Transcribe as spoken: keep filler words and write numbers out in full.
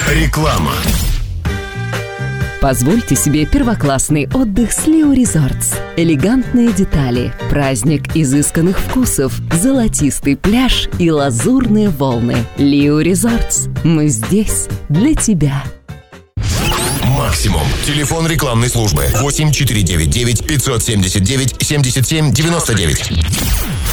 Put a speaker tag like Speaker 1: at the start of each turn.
Speaker 1: Реклама.
Speaker 2: Позвольте себе первоклассный отдых с Лио Резортс. Элегантные детали, праздник изысканных вкусов, золотистый пляж и лазурные волны. Лио Резортс. Мы здесь для тебя.
Speaker 1: Максимум. Телефон рекламной службы восемь четыре девять девять пятьсот семьдесят девять семьдесят семь девяносто девять.